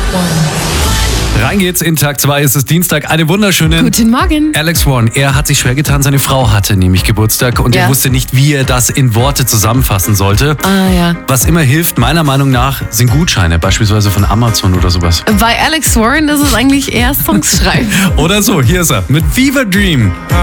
Rein geht's in Tag 2, es ist Dienstag, eine wunderschöne... Guten Morgen. Alex Warren, er hat sich schwer getan, seine Frau hatte nämlich Geburtstag und er wusste nicht, wie er das in Worte zusammenfassen sollte. Ah ja. Was immer hilft, meiner Meinung nach, sind Gutscheine, beispielsweise von Amazon oder sowas. Bei Alex Warren ist es eigentlich eher Songs schreiben. Oder so, hier ist er, mit Fever Dream.